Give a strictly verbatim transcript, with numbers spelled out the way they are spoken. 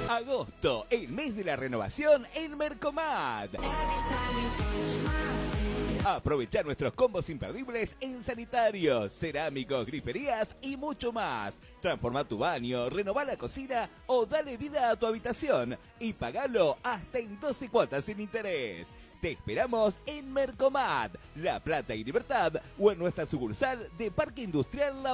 Agosto, el mes de la renovación en Mercomat. Aprovechar nuestros combos imperdibles en sanitarios, cerámicos, griferías y mucho más. Transforma tu baño, renová la cocina o dale vida a tu habitación y pagalo hasta en doce cuotas sin interés. Te esperamos en Mercomat, La Plata y Libertad o en nuestra sucursal de Parque Industrial La